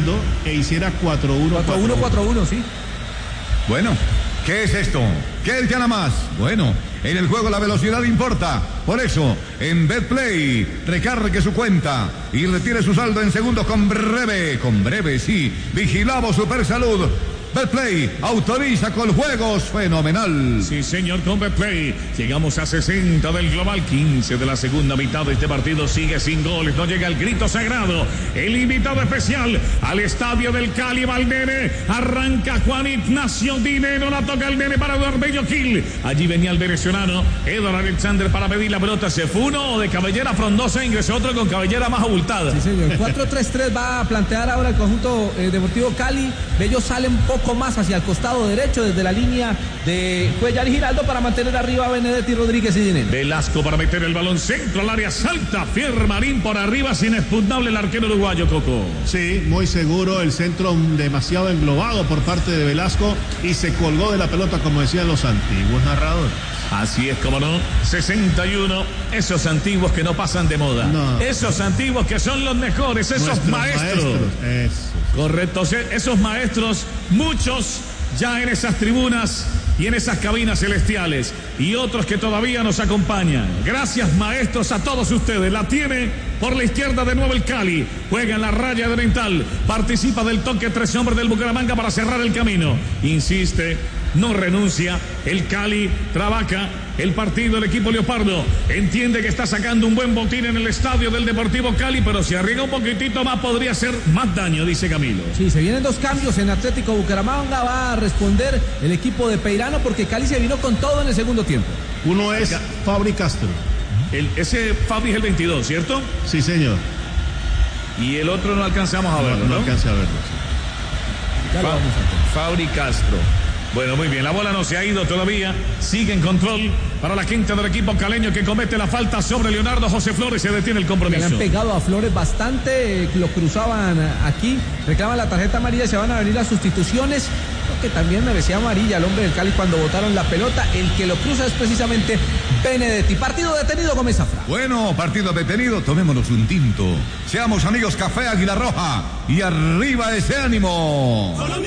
Giraldo e hiciera 4-1. 4-1, sí. Bueno, ¿qué es esto? ¿Qué gana más? Bueno, en el juego la velocidad importa. Por eso, en Betplay, recargue su cuenta y retire su saldo en segundos con breve. Con breve, sí. Vigilamos Supersalud. Betplay autoriza con juegos fenomenal. Sí, señor, con Betplay. Llegamos a 60 del global, 15 de la segunda mitad de este partido. Sigue sin goles, no llega el grito sagrado. El invitado especial al estadio del Cali va el nene. Arranca Juan Ignacio Dinero, la toca el nene para Eduardo Bello Gil. Allí venía el venezolano Eduardo Alexander para pedir la pelota. Se fue uno de cabellera frondosa, ingresó otro con cabellera más abultada. Sí, señor. 4-3-3 va a plantear ahora el conjunto Deportivo Cali. Bello sale un poco más hacia el costado derecho desde la línea de Cuellar y Giraldo para mantener arriba a Benedetti, Rodríguez y Dinero. Velasco para meter el balón centro al área, salta Fiermarín por arriba, sin inexpugnable el arquero uruguayo, Coco. Sí, muy seguro, el centro demasiado englobado por parte de Velasco y se colgó de la pelota, como decían los antiguos narradores. Así es, como no, 61, esos antiguos que no pasan de moda, esos antiguos que son los mejores, esos maestros. Correcto, esos maestros, muchos ya en esas tribunas y en esas cabinas celestiales, y otros que todavía nos acompañan. Gracias, maestros, a todos ustedes. La tiene por la izquierda de nuevo el Cali, juega en la raya de oriental, participa del toque 13 hombres del Bucaramanga para cerrar el camino, insiste, no renuncia, el Cali trabaja el partido, el equipo leopardo entiende que está sacando un buen botín en el estadio del Deportivo Cali, pero si arriesga un poquitito más podría hacer más daño, dice Camilo. Sí, se vienen dos cambios en Atlético Bucaramanga, va a responder el equipo de Peirano porque Cali se vino con todo en el segundo tiempo. Uno es Fabri Castro. Ese Fabri es el 22, ¿cierto? Sí, señor. Y el otro no alcanzamos a verlo, ¿no? No alcancé a verlo, sí. Fabri Castro. Bueno, muy bien, la bola no se ha ido todavía, sigue en control para la quinta del equipo caleño que comete la falta sobre Leonardo José Flores, se detiene el compromiso. Le han pegado a Flores bastante, lo cruzaban aquí, reclaman la tarjeta amarilla, se van a venir las sustituciones, que también merecía amarilla el hombre del Cali cuando botaron la pelota, el que lo cruza es precisamente Benedetti. Partido detenido, Gómez Zafra. Bueno, partido detenido, tomémonos un tinto, seamos amigos, Café Águila Roja, y arriba ese ánimo.